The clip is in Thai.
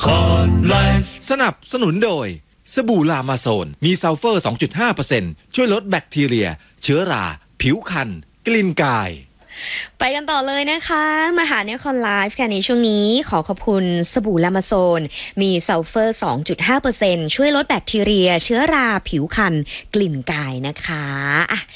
สนับสนุนโดยสบู่ลามาโซนมีซัลเฟอร์ 2.5% ช่วยลดแบคทีเรียเชื้อราผิวคันกลิ่นกายไปกันต่อเลยนะคะมหาเนครไลฟ์ค่ะในช่วงนี้ขอขอบคุณสบู่ลามาโซนมีซัลเฟอร์ 2.5% ช่วยลดแบคทีเรียเชื้อราผิวคันกลิ่นกายนะคะ